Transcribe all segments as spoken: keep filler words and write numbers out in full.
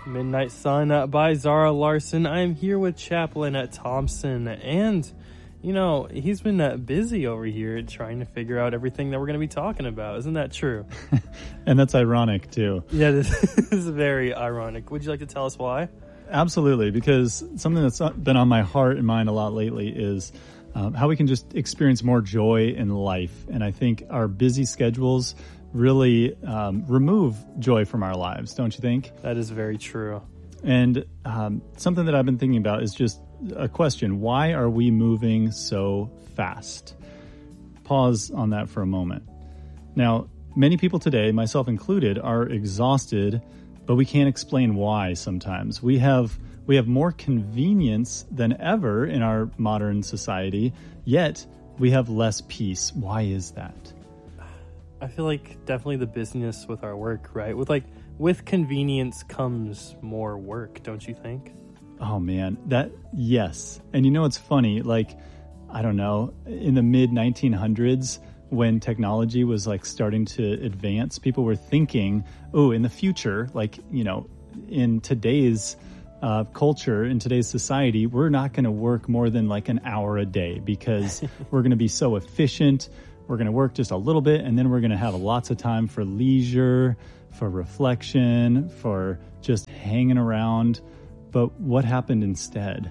Midnight Sun uh, by Zara Larsson. I'm here with Chaplain uh, Thompson, and, you know, he's been uh, busy over here trying to figure out everything that we're going to be talking about. Isn't that true? And that's ironic, too. Yeah, this is very ironic. Would you like to tell us why? Absolutely, because something that's been on my heart and mind a lot lately is um, how we can just experience more joy in life. And I think our busy schedules really um, remove joy from our lives, don't you think? That is very true. And um, something that I've been thinking about is just a question. Why are we moving so fast? Pause on that for a moment. Now, many people today, myself included, are exhausted, but we can't explain why sometimes. We have we have more convenience than ever in our modern society, yet we have less peace. Why is that? I feel like definitely the business with our work, right? With like with convenience comes more work, don't you think? Oh man, that yes. And you know what's funny? Like, I don't know, in the mid nineteen hundreds when technology was like starting to advance, people were thinking, oh, in the future, like, you know, in today's uh, culture, in today's society, we're not going to work more than like an hour a day because we're going to be so efficient. We're going to work just a little bit, and then we're going to have lots of time for leisure, for reflection, for just hanging around. But what happened instead?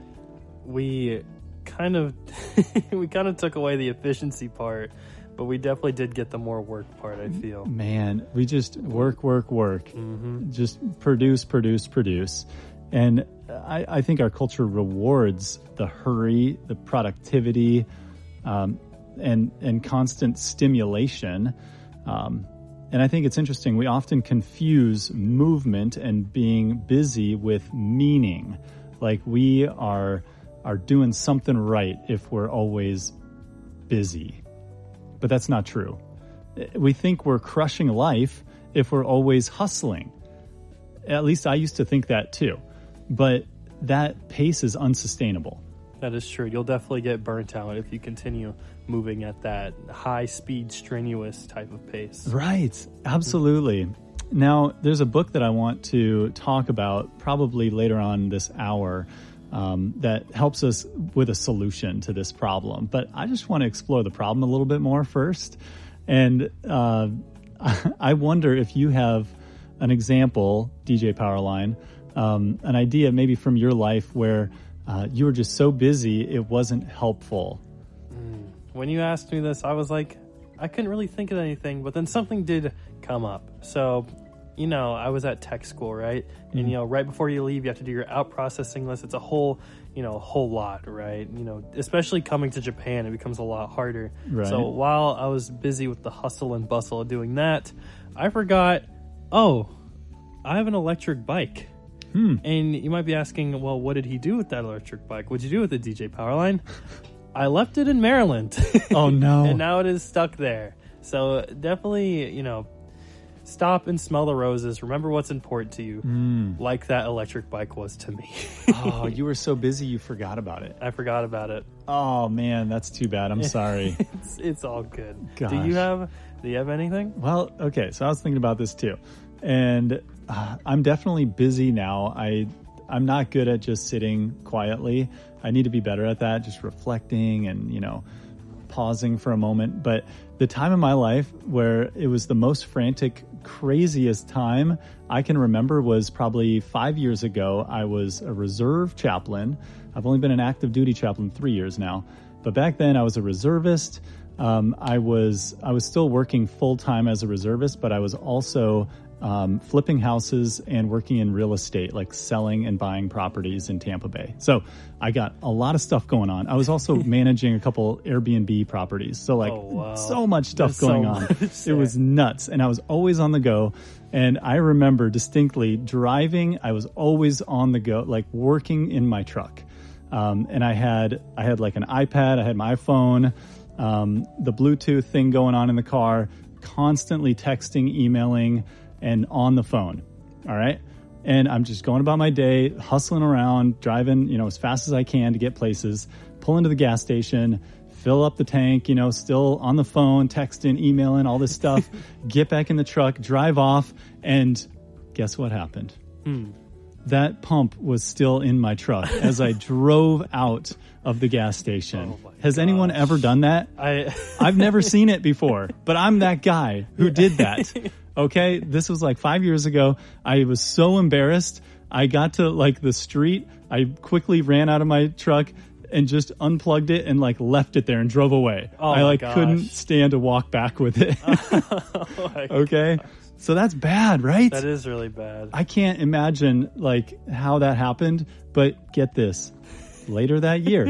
We kind of we kind of took away the efficiency part, but we definitely did get the more work part, I feel. Man, we just work, work, work. Mm-hmm. Just produce, produce, produce. And I, I think our culture rewards the hurry, the productivity, um, and and constant stimulation. Um, and I think it's interesting. We often confuse movement and being busy with meaning. Like we are are doing something right if we're always busy. But that's not true. We think we're crushing life if we're always hustling. At least I used to think that too. But that pace is unsustainable. That is true. You'll definitely get burnt out if you continue moving at that high-speed, strenuous type of pace. Right. Absolutely. Now, there's a book that I want to talk about probably later on this hour um, that helps us with a solution to this problem. But I just want to explore the problem a little bit more first. And uh, I wonder if you have an example, D J Powerline, um, an idea maybe from your life where Uh, you were just so busy, it wasn't helpful. Mm. When you asked me this, I was like, I couldn't really think of anything, but then something did come up. So, you know, I was at tech school, right? Mm-hmm. And, you know, right before you leave, you have to do your out processing list. It's a whole, you know, a whole lot, right? You know, especially coming to Japan, it becomes a lot harder. Right. So while I was busy with the hustle and bustle of doing that, I forgot, oh, I have an electric bike. Hmm. And you might be asking, well, what did he do with that electric bike? What'd you do with it, D J Powerline? I left it in Maryland. Oh, no. And now it is stuck there. So definitely, you know, stop and smell the roses. Remember what's important to you, mm. like that electric bike was to me. Oh, you were so busy you forgot about it. I forgot about it. Oh, man, that's too bad. I'm sorry. it's, it's all good. Gosh. Do you have, do you have anything? Well, okay, so I was thinking about this too. And uh, I'm definitely busy now. I, I'm not good at just sitting quietly. I need to be better at that, just reflecting and, you know, pausing for a moment. But the time in my life where it was the most frantic, craziest time I can remember was probably five years ago. I was a reserve chaplain. I've only been an active duty chaplain three years now. But back then I was a reservist. Um, I was I was still working full time as a reservist, but I was also Um, flipping houses and working in real estate, like selling and buying properties in Tampa Bay. So I got a lot of stuff going on. I was also managing a couple Airbnb properties. So like oh, wow. so much stuff There's going so on. much It was nuts. And I was always on the go. And I remember distinctly driving. I was always on the go, like working in my truck. Um, and I had, I had like an iPad. I had my iPhone, um, the Bluetooth thing going on in the car, constantly texting, emailing, and on the phone. All right. And I'm just going about my day, hustling around, driving, you know, as fast as I can to get places, pull into the gas station, fill up the tank, you know, still on the phone, texting, emailing, all this stuff, get back in the truck, drive off. And guess what happened? Hmm. that pump was still in my truck as I drove out of the gas station. Oh Has gosh. anyone ever done that? I I've never seen it before, but I'm that guy who did that. Okay, this was like five years ago. I was so embarrassed. I got to like the street. I quickly ran out of my truck and just unplugged it and like left it there and drove away. Oh I my like gosh. couldn't stand to walk back with it. oh my Okay, so that's bad, right? That is really bad. I can't imagine like how that happened, but get this. Later that year,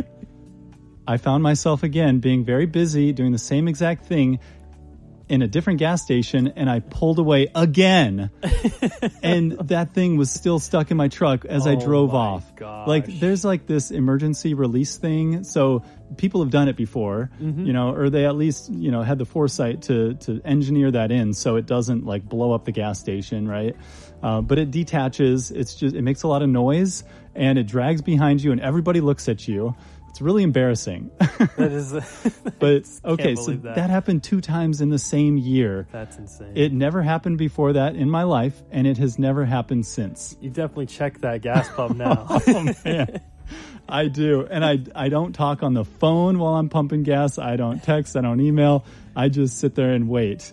I found myself again being very busy doing the same exact thing in a different gas station, and I pulled away again. And that thing was still stuck in my truck as I Oh drove my off. gosh. Like there's like this emergency release thing. So people have done it before, Mm-hmm. you know, or they at least, you know, had the foresight to to engineer that in so it doesn't like blow up the gas station, right? Uh, but it detaches. It's just it makes a lot of noise and it drags behind you and everybody looks at you. It's really embarrassing. That is. But I okay, can't so believe that. that. happened two times in the same year. That's insane. It never happened before that in my life, and it has never happened since. You definitely check that gas pump now. Oh man, I do, and I I don't talk on the phone while I'm pumping gas. I don't text. I don't email. I just sit there and wait.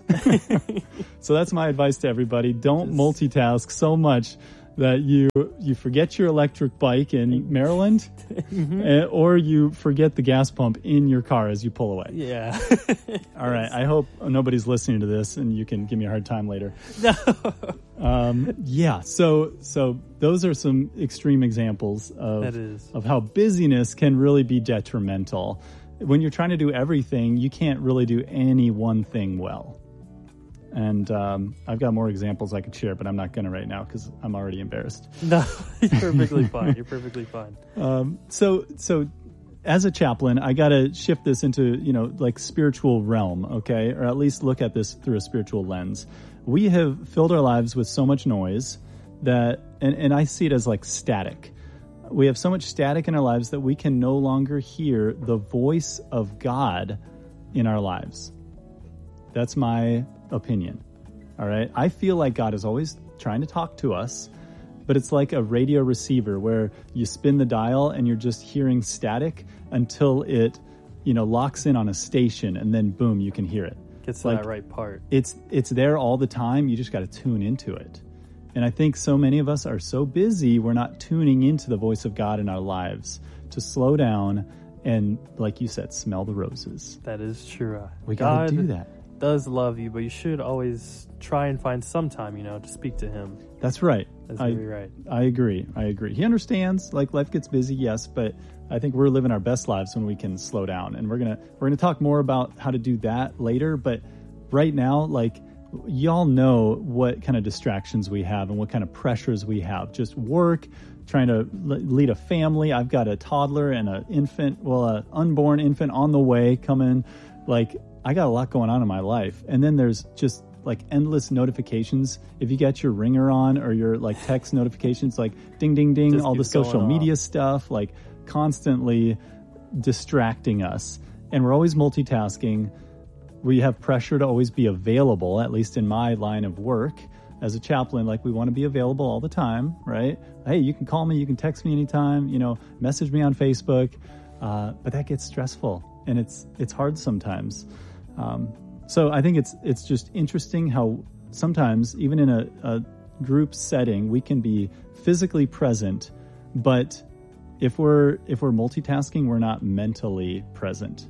So that's my advice to everybody: don't Just- multitask so much that you you forget your electric bike in Maryland, eh, or you forget the gas pump in your car as you pull away. Yeah. All right. I hope nobody's listening to this and you can give me a hard time later. No. Um, yeah. So, so those are some extreme examples of, That is. of how busyness can really be detrimental. When you're trying to do everything, you can't really do any one thing well. And um, I've got more examples I could share, but I'm not going to right now because I'm already embarrassed. No, you're perfectly fine. You're perfectly fine. Um, so, so as a chaplain, I got to shift this into, you know, like spiritual realm, okay? Or at least look at this through a spiritual lens. We have filled our lives with so much noise that, and, and I see it as like static. We have so much static in our lives that we can no longer hear the voice of God in our lives. That's my opinion. All right. I feel like God is always trying to talk to us, but it's like a radio receiver where you spin the dial and you're just hearing static until it, you know, locks in on a station and then boom, you can hear it. Gets to Like, that right part. It's it's there all the time. You just got to tune into it. And I think so many of us are so busy, we're not tuning into the voice of God in our lives to slow down and, like you said, smell the roses. That is true. We got God to do that. does love you, but you should always try and find some time, you know, to speak to him. That's right. That's I, very right. I agree. I agree. He understands, like, life gets busy, yes, but I think we're living our best lives when we can slow down. And we're gonna we're gonna talk more about how to do that later. But right now, like, y'all know what kind of distractions we have and what kind of pressures we have. Just work, trying to l- lead a family. I've got a toddler and an infant, well, an unborn infant on the way coming. Like, I got a lot going on in my life. And then there's just like endless notifications. If you got your ringer on or your like text notifications, like ding, ding, ding, Just all the keeps going social off. media stuff, like constantly distracting us. And we're always multitasking. We have pressure to always be available, at least in my line of work. As a chaplain, like, we want to be available all the time, right? Hey, you can call me, you can text me anytime, you know, message me on Facebook. Uh, but that gets stressful and it's it's hard sometimes. Um, so I think it's it's just interesting how sometimes, even in a, a group setting, we can be physically present, but if we're if we're multitasking, we're not mentally present.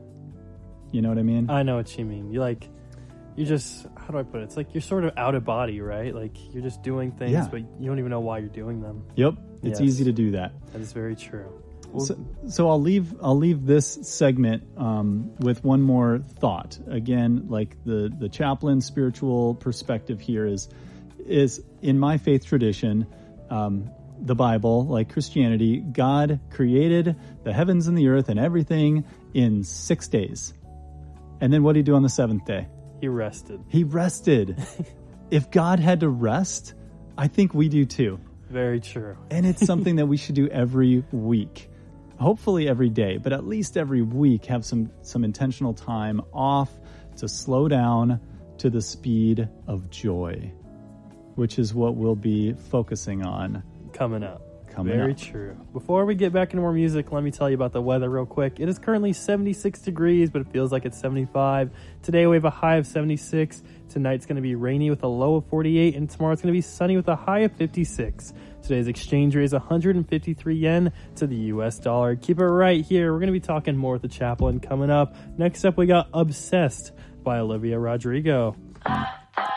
You know what I mean? I know what you mean. You like, you just, how do I put it? It's like you're sort of out of body, right? Like you're just doing things, Yeah. but you don't even know why you're doing them. Yep, it's Yes. easy to do that. That is very true. Well, So, so I'll leave I'll leave this segment um, with one more thought. Again, like the the chaplain spiritual perspective here is is in my faith tradition, um, the Bible, like Christianity, God created the heavens and the earth and everything in six days. And then what did he do on the seventh day? he rested. He rested. If God had to rest, I think we do too. Very true. And it's something that we should do every week. Hopefully every day, but at least every week have some, some intentional time off to slow down to the speed of joy, which is what we'll be focusing on coming up. Coming Very up. true. Before we get back into more music, let me tell you about the weather real quick. It is currently seventy-six degrees, but it feels like it's seventy-five. Today we have a high of seventy-six. Tonight's going to be rainy with a low of forty-eight, and tomorrow it's going to be sunny with a high of fifty-six. Today's exchange rate is one hundred fifty-three yen to the U S dollar. Keep it right here. We're going to be talking more with the chaplain coming up. Next up, we got Obsessed by Olivia Rodrigo.